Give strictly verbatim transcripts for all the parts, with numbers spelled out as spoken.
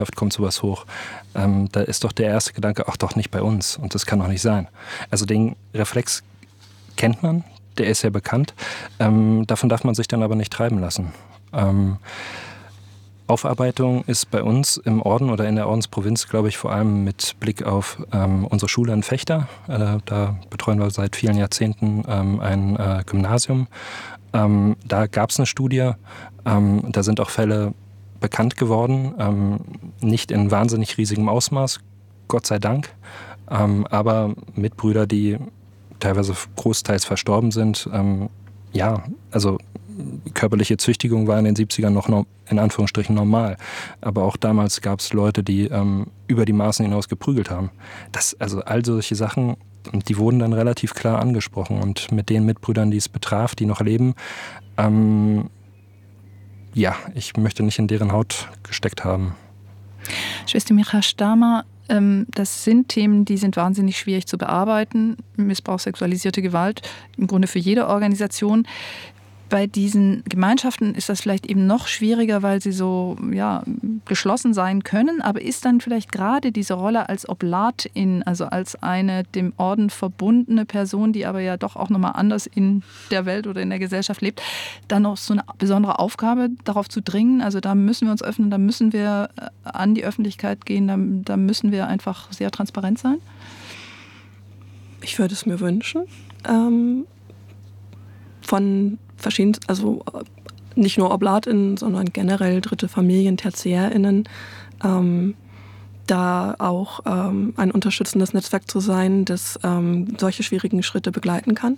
Oft kommt sowas hoch. Ähm, da ist doch der erste Gedanke, ach doch nicht bei uns und das kann doch nicht sein. Also den Reflex kennt man, der ist ja bekannt. Ähm, davon darf man sich dann aber nicht treiben lassen. Ähm, Aufarbeitung ist bei uns im Orden oder in der Ordensprovinz, glaube ich, vor allem mit Blick auf ähm, unsere Schule in Vechta. Äh, da betreuen wir seit vielen Jahrzehnten ähm, ein äh, Gymnasium. Ähm, da gab es eine Studie, ähm, da sind auch Fälle bekannt geworden, ähm, nicht in wahnsinnig riesigem Ausmaß, Gott sei Dank, ähm, aber Mitbrüder, die teilweise großteils verstorben sind, ähm, ja, also körperliche Züchtigung war in den siebzigern noch no, in Anführungsstrichen normal, aber auch damals gab es Leute, die ähm, über die Maßen hinaus geprügelt haben. Das, also all solche Sachen, die wurden dann relativ klar angesprochen und mit den Mitbrüdern, die es betraf, die noch leben, ähm, ja, ich möchte nicht in deren Haut gesteckt haben. Schwester Micha Stamer, ähm, das sind Themen, die sind wahnsinnig schwierig zu bearbeiten. Missbrauch, sexualisierte Gewalt, im Grunde für jede Organisation. Bei diesen Gemeinschaften ist das vielleicht eben noch schwieriger, weil sie so ja, geschlossen sein können. Aber ist dann vielleicht gerade diese Rolle als Oblatin, also als eine dem Orden verbundene Person, die aber ja doch auch nochmal anders in der Welt oder in der Gesellschaft lebt, dann noch so eine besondere Aufgabe, darauf zu dringen? Also da müssen wir uns öffnen, da müssen wir an die Öffentlichkeit gehen, da, da müssen wir einfach sehr transparent sein? Ich würde es mir wünschen. Ähm, von verschieden, also nicht nur OblatInnen, sondern generell dritte Familien, TertiärInnen, ähm, da auch ähm, ein unterstützendes Netzwerk zu sein, das ähm, solche schwierigen Schritte begleiten kann.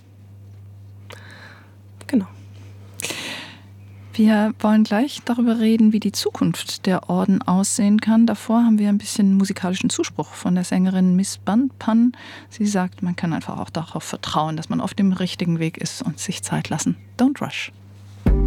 Genau. Wir wollen gleich darüber reden, wie die Zukunft der Orden aussehen kann. Davor haben wir ein bisschen musikalischen Zuspruch von der Sängerin Miss Bandpan. Sie sagt, man kann einfach auch darauf vertrauen, dass man auf dem richtigen Weg ist und sich Zeit lassen. Don't rush.